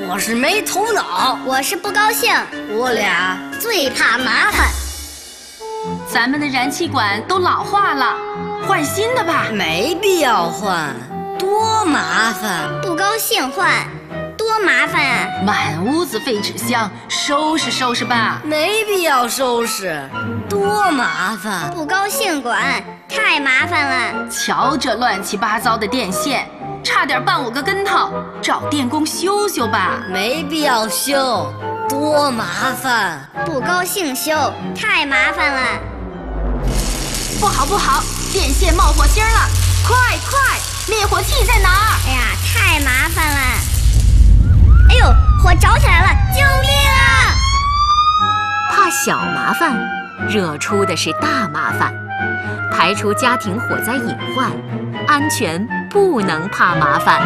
我是没头脑， 我是不高兴， 我俩最怕麻烦。 咱们的燃气管都老化了，换新的吧。 没必要换，多麻烦。 不高兴换，多麻烦啊！ 满屋子废纸箱，收拾收拾吧。 没必要收拾，多麻烦。 不高兴管，太麻烦了。 瞧这乱七八糟的电线，差点绊我个跟头，找电工修修吧。 没必要修，多麻烦。 不高兴修，太麻烦了。 不好不好，电线冒火星了！快快，灭火器在哪儿？ 哎呀，太麻烦了！哎呦，火着起来了！救命啊！ 怕小麻烦，惹出的是大麻烦。排除家庭火灾隐患，安全不能怕麻烦。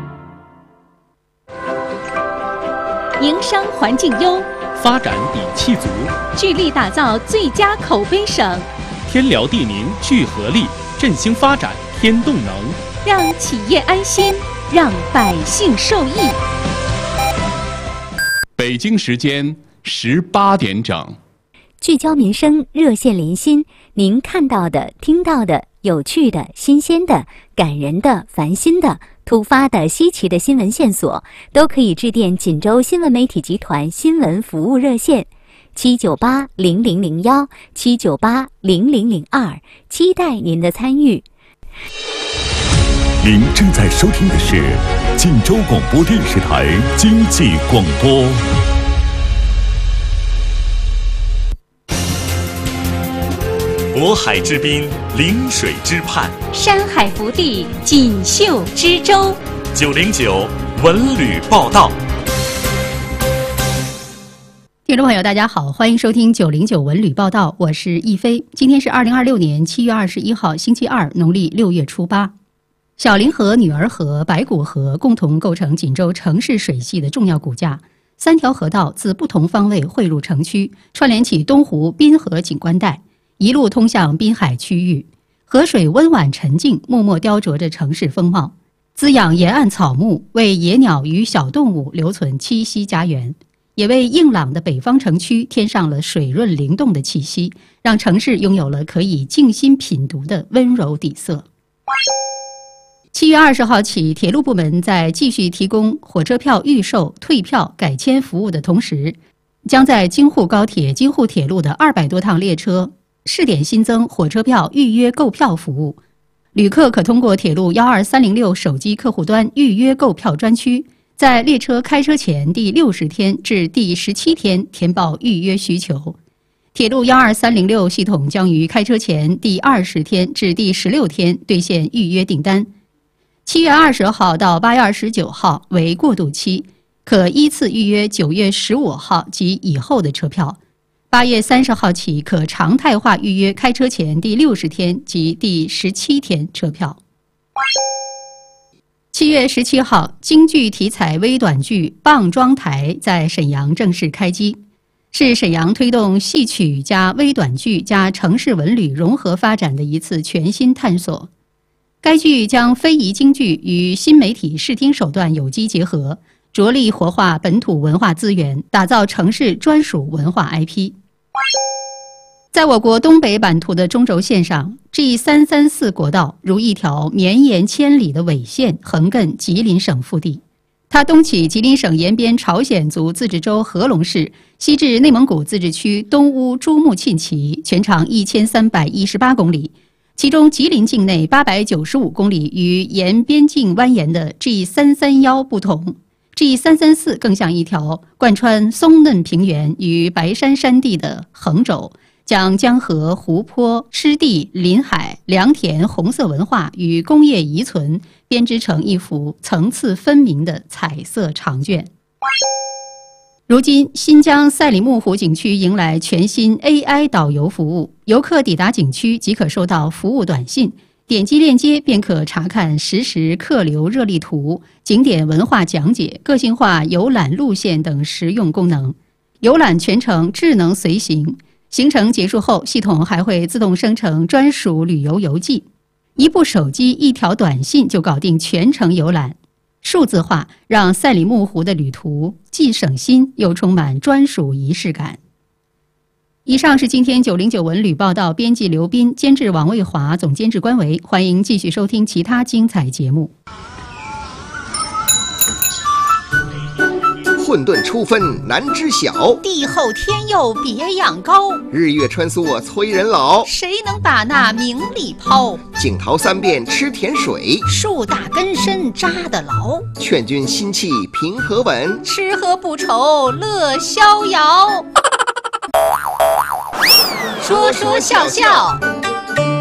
营商环境优， 发展底气足， 聚力打造最佳口碑省。 天辽地宁聚合力，振兴发展添动能， 让企业安心，让百姓受益。 北京时间18点整， 聚焦民生，热线连心。您看到的、听到的、有趣的、新鲜的、感人的、烦心的、突发的、稀奇的新闻线索，都可以致电锦州新闻媒体集团新闻服务热线7980001 7980002，期待您的参与。 您正在收听的是锦州广播电视台经济广播。渤海之滨，临水之畔， 山海福地，锦绣之州。 909文旅报道。 听众朋友大家好，欢迎收听909文旅报道，我是易飞。今天是2026年7月21号星期二，农历6月初8。小凌河、女儿河、白骨河共同构成锦州城市水系的重要骨架，3条河道自不同方位汇入城区，串联起东湖滨河景观带，一路通向滨海区域。河水温婉沉静，默默雕琢着城市风貌，滋养沿岸草木，为野鸟与小动物留存栖息家园，也为硬朗的北方城区添上了水润灵动的气息，让城市拥有了可以静心品读的温柔底色。7月20号起，铁路部门在继续提供火车票预售、退票、改签服务的同时，将在京沪高铁、京沪铁路的200多趟列车试点新增火车票预约购票服务。旅客可通过铁路12306手机客户端预约购票专区，在列车开车前第60天至第17天填报预约需求。铁路12306系统将于开车前第20天至第16天兑现预约订单。7月20号到8月29号为过渡期，可依次预约9月15号及以后的车票。8月30号起可常态化预约开车前第60天及第17天车票。7月17号，京剧题材微短剧《棒桩台》在沈阳正式开机，是沈阳推动戏曲加微短剧加城市文旅融合发展的一次全新探索。该剧将非遗京剧与新媒体视听手段有机结合，着力活化本土文化资源，打造城市专属文化 IP。 在我国东北版图的中轴线上， G334 国道如一条绵延千里的纬线，横亘吉林省腹地。它东起吉林省延边朝鲜族自治州合龙市，西至内蒙古自治区东乌珠穆沁旗，全长1318公里。其中吉林境内895公里与沿边境蜿蜒的 G331 不同， G334 更像一条贯穿松嫩平原与白山山地的横轴，将江河、湖泊、湿地、林海、良田、红色文化与工业遗存编织成一幅层次分明的彩色长卷。如今，新疆赛里木湖景区迎来全新 AI 导游服务，游客抵达景区即可收到服务短信，点击链接便可查看实时客流热力图、景点文化讲解、个性化游览路线等实用功能。游览全程智能随行，行程结束后，系统还会自动生成专属旅游游记。一部手机、一条短信就搞定全程游览。 数字化让赛里木湖的旅途既省心又充满专属仪式感。以上是今天909文旅报道，编辑刘斌，监制王卫华，总监制关维。欢迎继续收听其他精彩节目。 混沌初分难知晓， 地厚天佑别样高。 日月穿梭催人老， 谁能把那名利抛？ 景陶三遍吃甜水， 树大根深扎得牢。 劝君心气平和稳， 吃喝不愁乐逍遥。说说笑笑。